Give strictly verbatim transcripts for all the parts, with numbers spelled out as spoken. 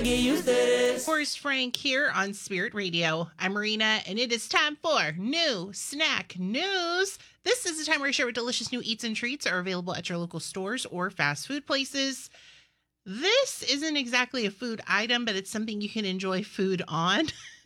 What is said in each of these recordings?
y ustedes. Forrest Frank here on Spirit Radio. I'm Marina, and it is time for New Snack News. This is the time where I share what delicious new eats and treats are available at your local stores or fast food places. This isn't exactly a food item, but it's something you can enjoy food on.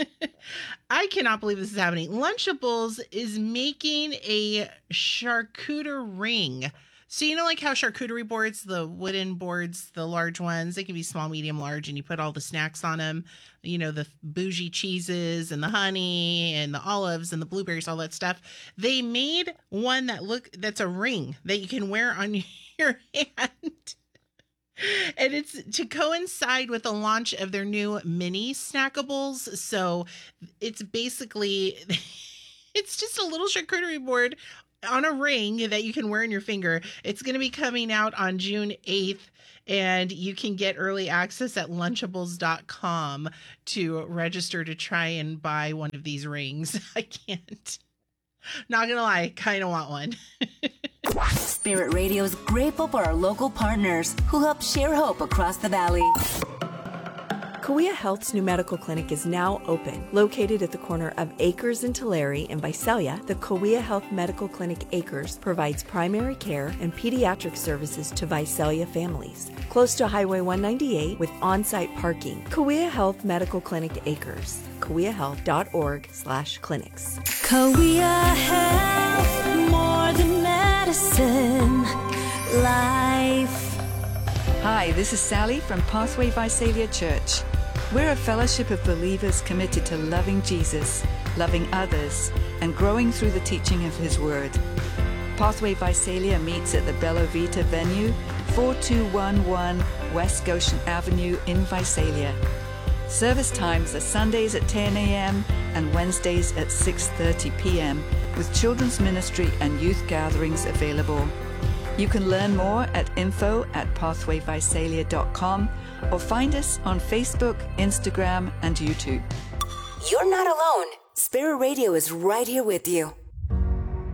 I cannot believe this is happening. Lunchables is making a charcuterie ring. So you know like how charcuterie boards, the wooden boards, the large ones, they can be small, medium, large, and you put all the snacks on them. You know, the bougie cheeses and the honey and the olives and the blueberries, all that stuff. They made one that look that's a ring that you can wear on your hand. And it's to coincide with the launch of their new mini snackables. So it's basically, it's just a little charcuterie board on a ring that you can wear in your finger. It's going to be coming out on June eighth, and you can get early access at lunchables dot com to register to try and buy one of these rings. I can't. Not going to lie, I kind of want one. Spirit Radio is grateful for our local partners who help share hope across the valley. Kauai Health's new medical clinic is now open. Located at the corner of Acres and Tulare in Visalia, the Kauai Health Medical Clinic Acres provides primary care and pediatric services to Visalia families. Close to Highway one ninety-eight with on-site parking. Kauai Health Medical Clinic Acres. kauai health dot org slash clinics. Kauai Health, more than medicine, life. Hi, this is Sally from Pathway Visalia Church. We're a fellowship of believers committed to loving Jesus, loving others, and growing through the teaching of His Word. Pathway Visalia meets at the Bella Vita venue, four two one one West Goshen Avenue in Visalia. Service times are Sundays at ten a.m. and Wednesdays at six thirty p.m. with children's ministry and youth gatherings available. You can learn more at info at pathway visalia dot com or find us on Facebook, Instagram, and YouTube. You're not alone. Spirit Radio is right here with you.